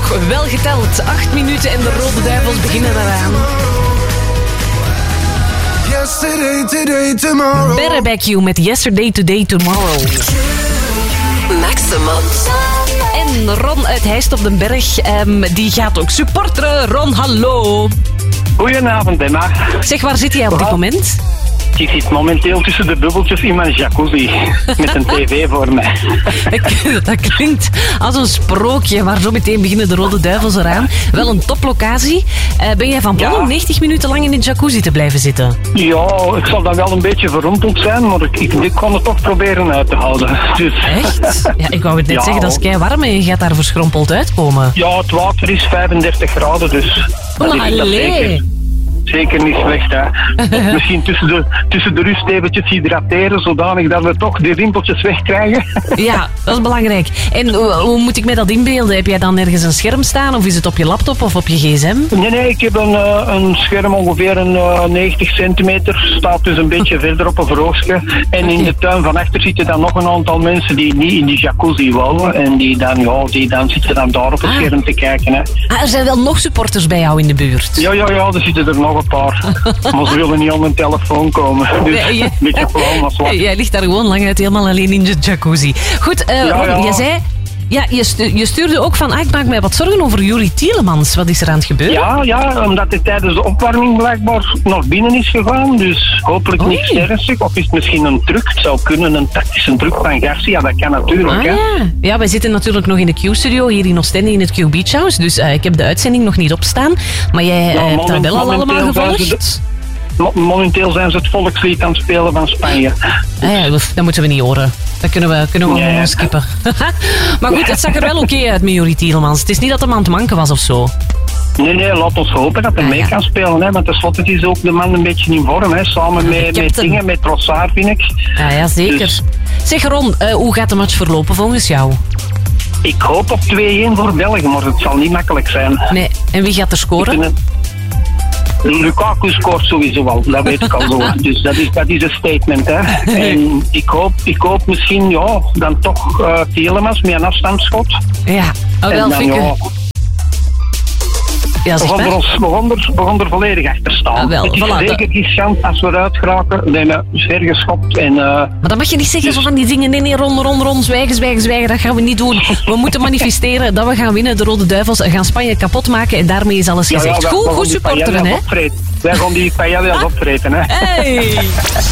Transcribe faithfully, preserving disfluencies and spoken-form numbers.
nog wel geteld. Acht minuten en de Rode Duivels beginnen eraan. Yesterday, today, tomorrow. Better Back You met Yesterday, Today, Tomorrow. Maximum. En Ron uit Heist op den Berg, um, die gaat ook supporteren. Ron, hallo. Goedenavond, Emma. Zeg, waar zit jij op dit moment? Ik zit momenteel tussen de bubbeltjes in mijn jacuzzi. Met een tv voor mij. Dat klinkt als een sprookje, maar zo meteen beginnen de Rode Duivels eraan. Wel een toplocatie. Uh, ben jij van plan Ja. om negentig minuten lang in de jacuzzi te blijven zitten? Ja, ik zal dan wel een beetje verrompeld zijn, maar ik, ik, ik kon het toch proberen uit te houden. Dus, Echt? Ja, ik wou het net Ja. zeggen, dat is kei warm en je gaat daar verschrompeld uitkomen. ja, het water is vijfendertig graden, dus dat is, dat Allee. zeker, zeker niet slecht. Hè. Misschien tussen de, tussen de rust eventjes hydrateren, zodanig dat we toch die rimpeltjes wegkrijgen. Ja, dat is belangrijk. En hoe, hoe moet ik mij dat inbeelden? Heb jij dan ergens een scherm staan of is het op je laptop of op je gsm? Nee, nee, ik heb een, uh, een scherm ongeveer een uh, negentig centimeter. Staat dus een beetje verder op een verhoogstje. En in de tuin van achter zitten dan nog een aantal mensen die niet in die jacuzzi wonen. En die dan, ja, die dan zitten dan daar op het Ah. scherm te kijken. Hè. Ah, er zijn wel nog supporters bij jou in de buurt. Ja, ja, ja, er zitten er nog een paar. Maar ze willen niet aan hun telefoon komen. Dus Nee, je- een beetje flauw, maar zwak. Jij ligt daar gewoon lang uit helemaal alleen in de jacuzzi. Goed, uh, Ja, Ron, ja. je zei... Ja, je, stu- je stuurde ook van, ah, ik maak mij wat zorgen over Juri Tielemans. Wat is er aan het gebeuren? Ja, ja, omdat hij tijdens de opwarming blijkbaar nog binnen is gegaan. Dus hopelijk Oei. niks ernstig. Of is het misschien een truc? Het zou kunnen, een tactische truc van Garcia. Dat kan natuurlijk, Ah, hè. ja. ja, wij zitten natuurlijk nog in de Q-studio hier in Oostende in het Q Beach House. Dus uh, ik heb de uitzending nog niet opstaan. Maar jij uh, Ja, hebt dat moment- wel al allemaal momenteel zijn ze gevolgd? Mo- Momenteel zijn ze het volkslied aan het spelen van Spanje. Ah, ja, dat moeten we niet horen. Dat kunnen we, kunnen we Ja, ja. gewoon skippen. Maar goed, het zag er wel oké uit met Juri Tielemans. Het is niet dat hem aan het manken was of zo. Nee, nee, laat ons hopen dat hij Ah, mee ja. kan spelen. Hè, want tenslotte is ook de man een beetje in vorm. Hè, samen met, met captain. dingen, met Trossard, vind ik. Ja, ja zeker. Dus- Zeg Ron, uh, hoe gaat de match verlopen volgens jou? Ik hoop op twee-een voor België, maar het zal niet makkelijk zijn. Nee, en wie gaat er scoren? Lukaku scoort sowieso al, dat weet ik al zo. Dus dat is, dat is een statement. Hè. En ik hoop, ik hoop misschien ja, dan toch uh, Tielemans met een afstandsschot. Ja, oh, En wel, dan, vind ik... ja, Ja, we zeg gaan er, maar. ons, we gaan er, we gaan er volledig achter staan. Ah, wel, het is voilà, zeker dat- riskant als we eruit geraken. We hebben ver geschopt en... Uh, Maar dan mag je niet zeggen Dus- zo van die dingen. Nee, nee, Ron, Ron, Ron, zwijgen, zwijgen, zwijgen. Dat gaan we niet doen. We moeten manifesteren dat we gaan winnen. De Rode Duivels gaan Spanje kapot maken. En daarmee is alles gezegd. wij- goed, wij gaan goed die supporteren, paellas hè? opvreten. Wij gaan die paellas opvreten, hè. Hey!